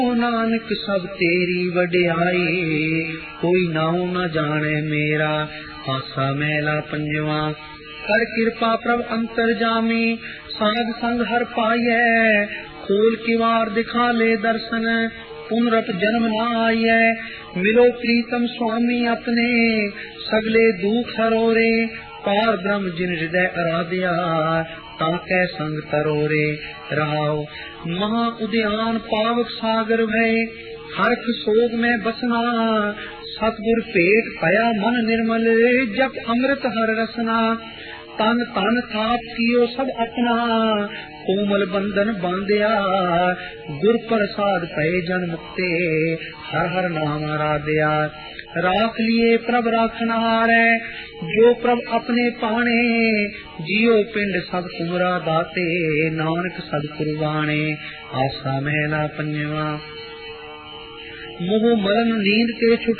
नानक सब तेरी वड्याई, कोई नाऊ न जाने मेरा आसा मैला पंजवा। कर कृपा प्रभ अंतर जामी, साध संग हर पाइय, खोल किवार दिखा ले दर्शन, पुनरप जन्म न आइय। मिलो प्रीतम स्वामी अपने, सगले दुख हरोरे, पार ब्रह्म जिन हृदय आराध्या, ताकै संग तरोरे। रहाओ महा उद्यान पावक सागर भय, हरख सोग में बसना, सतगुर पेट पया मन निर्मल, जप अमृत हर रसना। तन तन थाप कियो सब अपना, कोमल बंधन बांधिया, गुर प्रसाद पए जन मुक्ते, हर हर नाम आराध्या। राख लिए प्रभ राखनहारै, जो प्रभ अपने पाने, जियो पिंड सब तुमरा दाते, नानक सदगुरु वाणे। आसा महला पंजवा। मोह मलन नींद के छुट